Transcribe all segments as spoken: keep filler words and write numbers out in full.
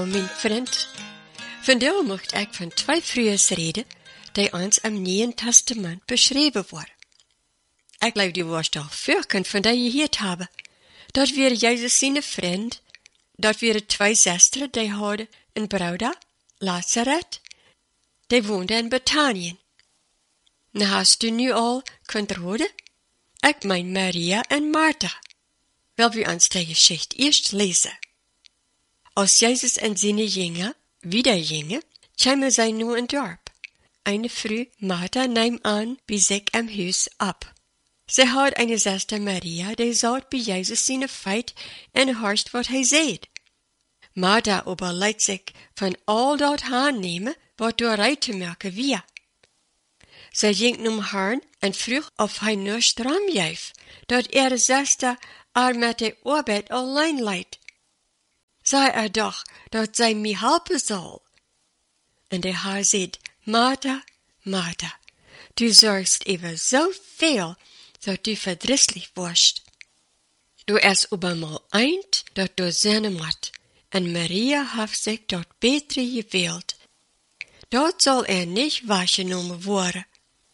Nou, mijn vriend, vandaag mocht ik van twee vrouwen reden, die ons im Nieuwen Testament beschreven worden. Ik geloof, die was al veel van die je gehoord hebben. Dat waren Jezus zijn vriend, dat waren twee zusters, die hadden een broeder, Lazarus, die woonde in Bethanien. Nou, hast du nu al kunt horen? Ik mijn Maria en Martha. Wel we ons die Geschichte eerst lezen. Als Jezus en zijn Jünger wieder gingen, kwamen zij nu een dorp. Eine Frau, Martha, nahm aan bij zich am Huis ab. Zij had eine Zuster Maria, die zat bij Jezus zijn feit en horcht wat hij zei. Martha aber leidt zich van al dat aannemen, wat door rij te merken wie. Zij ging num Herrn en vroeg of hij nur stram jeef, dat er de Zuster er met de arbeid alleen leidt. Zei er doch, dat zij mij helpen zal. En de Herr zei, Martha, Martha, du zorgst over zoveel, dat du verdrießlich wirst. Du es aber mal eint, dat du seine moet, en Maria heeft zich dat betere gewählt. Dort soll er nicht wahrgenommen worden.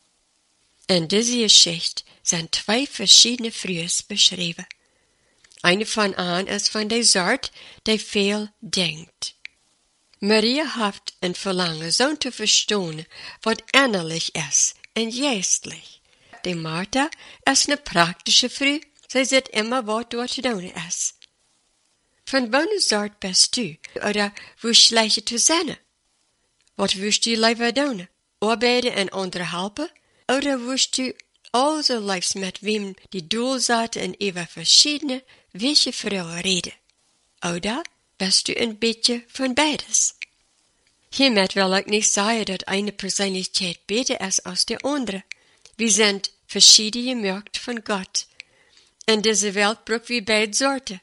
In dieser Geschichte sind zwei verschiedene Frühs beschrieben. Eine von an ist von der Sort, die viel denkt. Maria hat ein Verlangen, so zu verstehen, was innerlich ist und geistlich. Die Martha ist eine praktische Frau, sie sieht immer, was dort zu tun ist. Von welcher Sort bist du, oder wo schlecht du sein? Was willst du lieber tun? Arbeiten und andere helfen? Oder willst du also liefst mit wem die Doelzaten en über verschiedene, welche Frauen reden? Oder bist du ein bisschen von beides? Hiermit will ich nicht sagen, dass eine Persönlichkeit besser ist als die andere. Wir sind verschiedene gemerkt von Gott. In dieser Welt brauchen wir beide Sorten.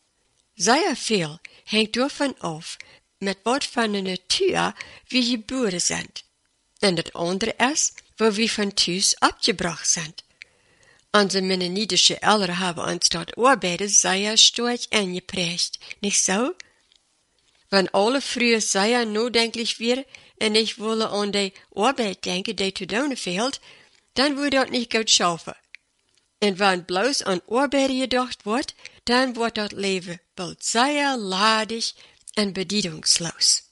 Sehr viel hängt davon auf, mit was von der Natur wir geboren sind. Und das andere ist, wo wir von Thuis abgebracht sind. Unsere mennonitische Eltern haben uns dort Arbeiten sehr stark eingeprägt, nicht so? Wenn alle früher sehr nachdenklich wären und ich wolle an die Arbeit denken, die zu tun fehlt, dann würde das nicht gut schaffen. Und wenn bloß an Arbeit gedacht wird, dann wird das Leben bald sehr ladig und bedienungslos.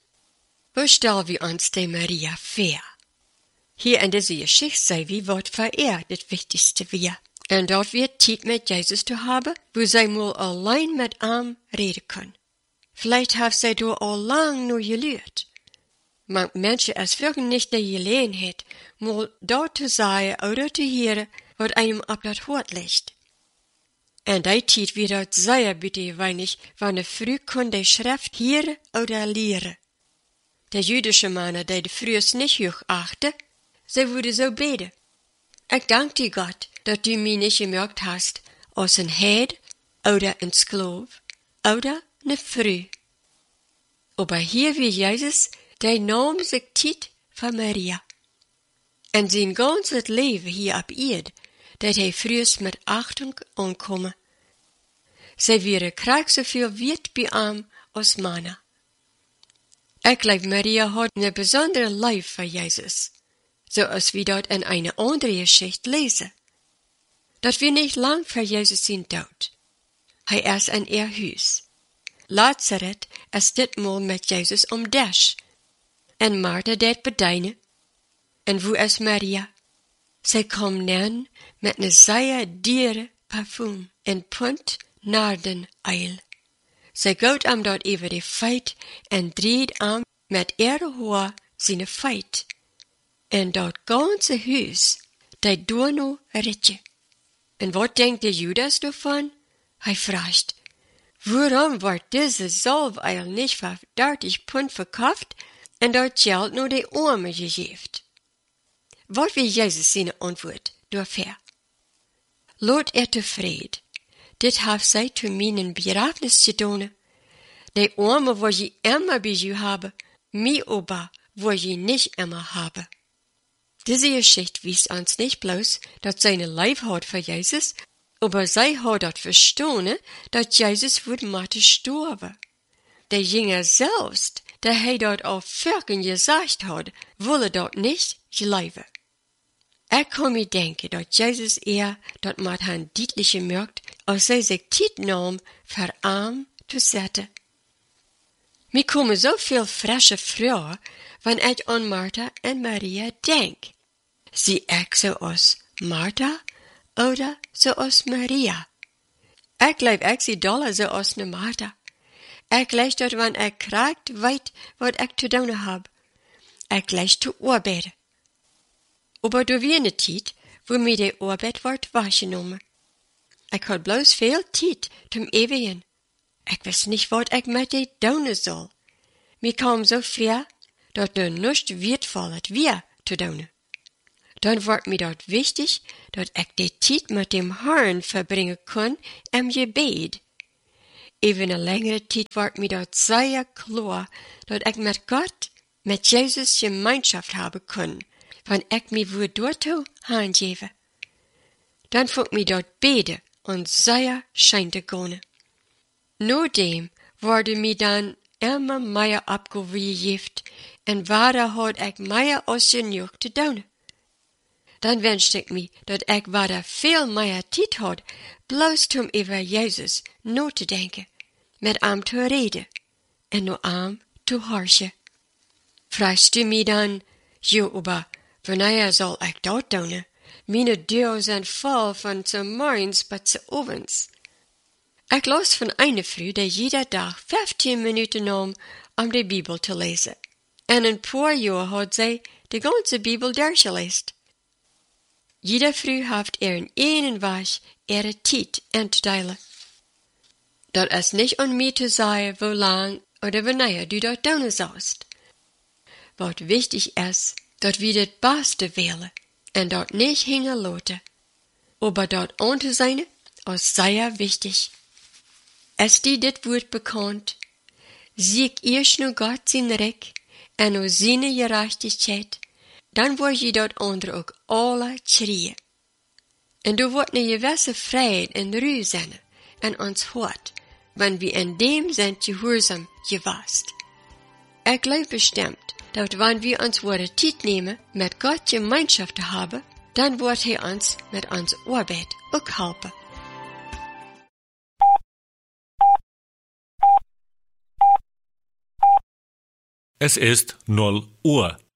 Wo stellen wir uns die Maria vor? Hier in dieser Geschichte sei wie wird verehrt das Wichtigste wir. Und dort wird Zeit mit Jesus zu haben, wo sie mal allein mit ihm reden können. Vielleicht haben sie da all lang nur gelehrt. Manche Menschen es wirklich nicht die Gelegenheit, mal dort zu sein oder zu hören, was einem ab das Hort liegt. Und die Zeit wird dort sehr bitte wenig, wenn eine Früh kann die Schrift hören oder lehren. Der jüdische Männer, die die frühest nicht hoch achten, sie würde so beten. Ich danke dir Gott, dass du mich nicht gemerkt hast, als ein Heid oder ein Sklav oder eine Frau. Aber hier wie Jesus, der nahm sich Zeit für Maria. Und sein ganzes Leben hier ab Erde, dat hij frühst mit Achtung ankommen. Sie wäre krieg so viel wert bei ihm als Männer. Ich glaube, Maria hat eine besondere Liebe für Jesus, so als wir dort in eine andere Geschichte lesen. Dat wir nicht lang für Jesus sind dort. Er ist in ihr Haus. Lazarus ist ditmal mit Jesus um Tisch. En Martha det bedienen. En wo ist Maria? Sie kommt näher mit ne sehr diere Parfum en punt Nardeneil. Sie geht am dort über die Feit en dreht am mit ihre Haar seine Feit. En dort ganze Haus, die Donau ritje. En wat denkt der Judas davon? Hij fragt, warum wird diese Salbeil nicht für dertig Pfund verkauft en dort Geld nur die Arme gegeben? Wat will Jesus seine Antwort dafür? Lot er tevreden. Dit heeft zij zu meinen Begrafnis getan. Die Arme wo je immer bei je haben, mi aber wo je nicht immer haben. Diese Geschichte wies uns nicht bloß, dass seine Leib hat für Jesus, aber sie hat dort verstanden, dass Jesus würde Mathe sterben. der Jünger selbst, der hij dort auf Völken gesagt hat, wolle dort nicht geloven. Ik kan me denken dat Jezus eer dat met han dietliche merkt, als zij zich tijd nam voor arm te zetten. Mir komen zoveel frische vragen, wanneer ik aan Martha en Maria denk. Zie ik zoals Martha oder zoals Maria? Ik geloof ik zie dolle zoals ne Martha. Ik lees dat wanneer ik krijgt weet wat ik te doen heb. Ik lees te arbeiden. Aber du wie ne tijd, wo mir de Arbeit wordt wahrgenommen. Ik had bloß veel tijd zum ewigen. Ik wist nicht, wat ik met de doen soll. Mir kam so ver, dat er nichts wertvolles wir te doen. Dan wordt mir dort wichtig, dat ik de tijd met dem Herrn verbringen kon im Gebet. Even een längere tijd wordt mir dort sehr klar, dat ik met Gott, met Jesus Gemeinschaft haben kon, wann ik mir wohl dortto handgebe. Dan vond mir dort bede und sehr schein te gone. Nodem wurde mir dann immer mehr abgewieft en vader had ik meer als genoeg te doen. Dan wenschte ik me dat ik vader veel meer tijd had, bloos om over Jezus na te denken, met hem te reden en naar hem te horchen. Fragst du me dan, jo, aber wanneer zal ik dat doen? Meine deur zijn vol van ze morgens tot ze ovens. Ik las van eine Frau, die jeder dag vijftien minuten nam om de Bibel te lezen. En een paar jaar had zij de ganze Bibel durchgelezen. Jeder Frau heeft er in einen was ihre tijd in te delen. Dat is nicht an mir te sagen, wo lang oder wanneer du dat doen sollst. Wat wichtig is, dat wir det beste wählen en dat nicht hängen lassen. Aber dat an te zijn is sehr wichtig. Ist dir dit Wort bekannt? Sieg erst nur Gott sein Recht en nur seine Gerechtigkeit, dann wordt je dat andere ook alle schreien. En du wordt ne gewisse Freiheit en Ruhe zijn in ons hart, wenn wir in dem sind gehorsam gewast. Ich glaube bestimmt, dass wenn wir uns worden Zeit nehmen, mit Gott Gemeinschaft zu haben, dann wird er uns mit uns Arbeit auch helfen. Es ist null Uhr.